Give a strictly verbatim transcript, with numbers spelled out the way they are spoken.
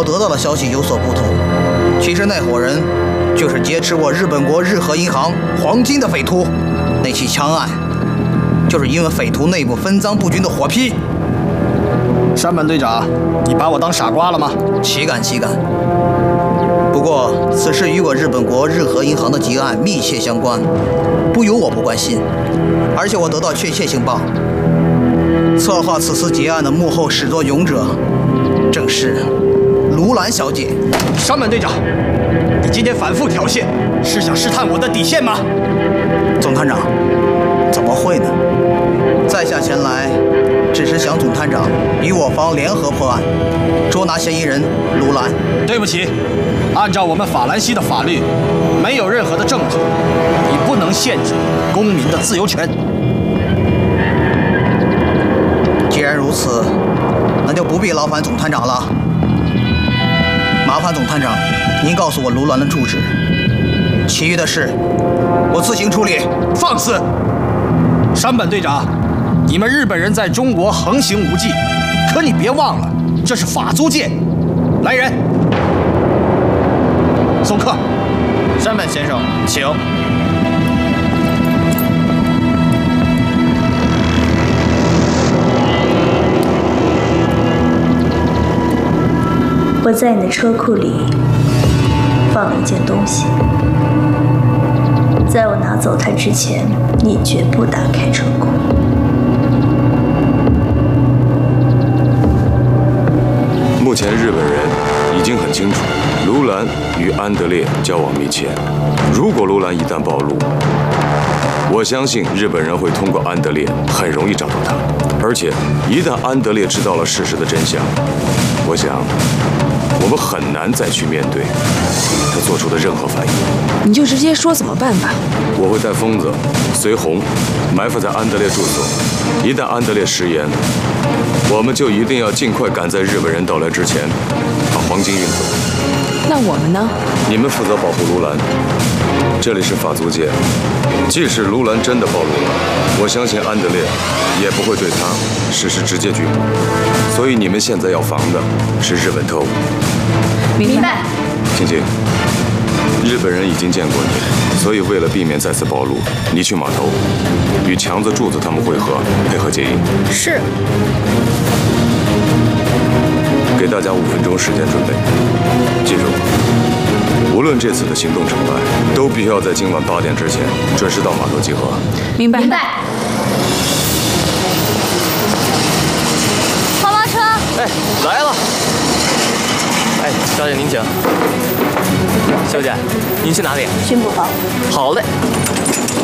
得到的消息有所不同。其实那伙人就是劫持我日本国日和银行黄金的匪徒。那起枪案就是因为匪徒内部分赃不均的火拼。 山本队长，你把我当傻瓜了吗？ 岂敢岂敢！不过此事与我日本国日和银行的劫案密切相关，不由我不关心。而且我得到确切情报，策划此次劫案的幕后始作俑者，正是卢兰小姐。 山本队长，你今天反复挑衅，是想试探我的底线吗？ 总探长，怎么会呢？在下前来，只是想总探长与我方联合破案，捉拿嫌疑人卢兰。 对不起，按照我们法兰西的法律，没有任何的证据，你不能限制公民的自由权。 既然如此，那就不必劳烦总探长了。麻烦总探长，您告诉我卢兰的住址，其余的事我自行处理。 放肆！山本队长，你们日本人在中国横行无忌，可你别忘了，这是法租界。来人，送客。 山本先生，请。 我在你的车库里放了一件东西，在我拿走它之前，你绝不打开车库。 目前日本人已经很清楚，卢兰与安德烈交往密切。如果卢兰一旦暴露，我相信日本人会通过安德烈很容易找到他。而且一旦安德烈知道了事实的真相，我想我们很难再去面对他做出的任何反应。 你就直接说怎么办吧。 我会带疯子随红埋伏在安德烈住所，一旦安德烈食言，我们就一定要尽快赶在日本人到来之前把黄金运走。 那我们呢？ 你们负责保护卢兰，这里是法租界，即使卢兰真的暴露了，我相信安德烈也不会对他实施直接拘捕。所以你们现在要防的是日本特务。 明白。 青青，日本人已经见过你，所以为了避免再次暴露，你去码头与强子、柱子他们会合，配合接应。 是。 给大家五分钟时间准备。记住，无论这次的行动成败，都必须要在今晚八点之前准时到码头集合。 明白。 明白。花花车。 哎，来了。哎，小姐您请。小姐，您去哪里？ 巡捕房。 好嘞。